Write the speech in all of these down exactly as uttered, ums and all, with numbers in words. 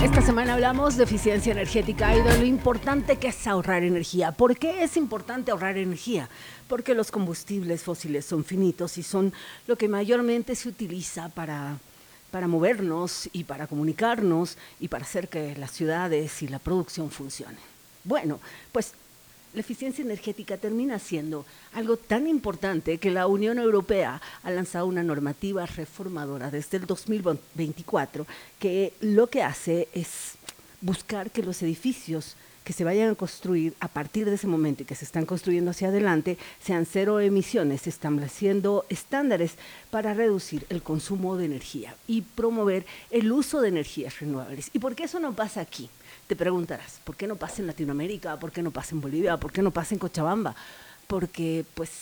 Esta semana hablamos de eficiencia energética y de lo importante que es ahorrar energía. ¿Por qué es importante ahorrar energía? Porque los combustibles fósiles son finitos y son lo que mayormente se utiliza para, para movernos y para comunicarnos y para hacer que las ciudades y la producción funcionen. Bueno, pues la eficiencia energética termina siendo algo tan importante que la Unión Europea ha lanzado una normativa reformadora desde el dos mil veinticuatro que lo que hace es buscar que los edificios que se vayan a construir a partir de ese momento y que se están construyendo hacia adelante sean cero emisiones, estableciendo estándares para reducir el consumo de energía y promover el uso de energías renovables. ¿Y por qué eso no pasa aquí? Te preguntarás, ¿por qué no pasa en Latinoamérica? ¿Por qué no pasa en Bolivia? ¿Por qué no pasa en Cochabamba? Porque, pues,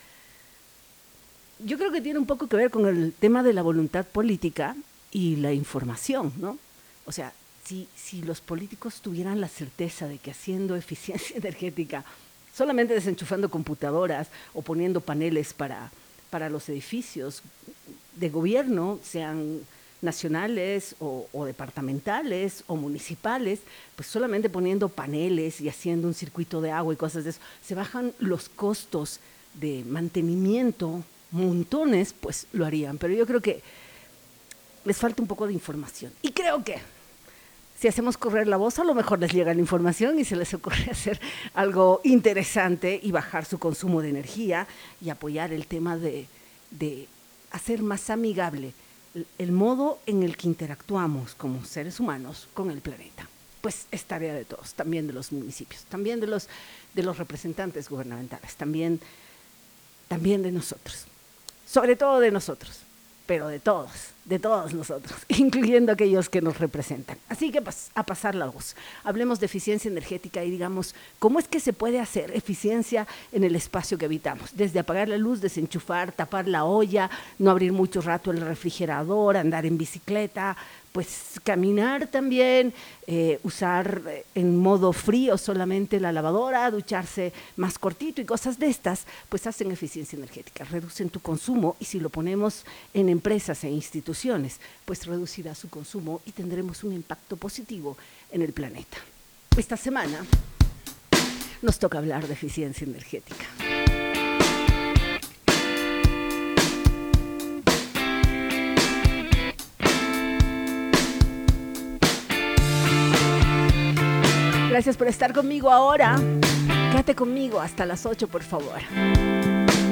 yo creo que tiene un poco que ver con el tema de la voluntad política y la información, ¿no? O sea, si, si los políticos tuvieran la certeza de que haciendo eficiencia energética, solamente desenchufando computadoras o poniendo paneles para, para los edificios de gobierno, sean nacionales o, o departamentales o municipales, pues solamente poniendo paneles y haciendo un circuito de agua y cosas de eso, se bajan los costos de mantenimiento, montones, pues lo harían. Pero yo creo que les falta un poco de información. Y creo que si hacemos correr la voz, a lo mejor les llega la información y se les ocurre hacer algo interesante y bajar su consumo de energía y apoyar el tema de, de hacer más amigable el modo en el que interactuamos como seres humanos con el planeta. Pues es tarea de todos, también de los municipios, también de los, de los representantes gubernamentales, también, también de nosotros, sobre todo de nosotros, pero de todos, de todos nosotros, incluyendo aquellos que nos representan. Así que pues, a pasar la voz. Hablemos de eficiencia energética y digamos, ¿cómo es que se puede hacer eficiencia en el espacio que habitamos? Desde apagar la luz, desenchufar, tapar la olla, no abrir mucho rato el refrigerador, andar en bicicleta, pues caminar también, eh, usar en modo frío solamente la lavadora, ducharse más cortito y cosas de estas, pues hacen eficiencia energética, reducen tu consumo y si lo ponemos en empresas e instituciones, pues reducirá su consumo y tendremos un impacto positivo en el planeta. Esta semana nos toca hablar de eficiencia energética. Gracias por estar conmigo ahora. Quédate conmigo hasta las ocho, por favor.